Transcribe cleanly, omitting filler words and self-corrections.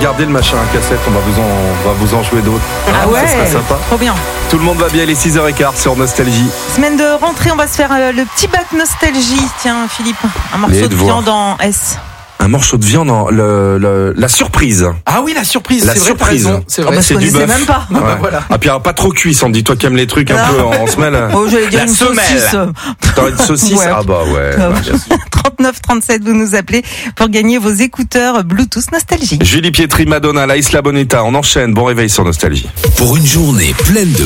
gardez le machin à cassette, on va vous en jouer d'autres. Ah ouais, ça serait sympa. trop bien. Tout le monde va bien, les 6h15 sur Nostalgie. Semaine de rentrée, on va se faire le petit bac nostalgie. Tiens, Philippe, un morceau de viande en S. Un morceau de viande, la surprise. Ah oui, la surprise. La c'est surprise. Vrai, c'est vrai. C'est du bœuf. Même pas. Ouais. Voilà. Ah puis alors, pas trop cuit, Sandy. Toi qui aimes les trucs un peu en semelle. Oh, j'allais dire La une semelle. saucisse. T'aurais une saucisse. Ouais. Ah bah ouais. 39 37, vous nous appelez pour gagner vos écouteurs Bluetooth Nostalgie. Julie Pietri, Madonna, La Isla Bonita. On enchaîne. Bon réveil sur Nostalgie. Pour une journée pleine de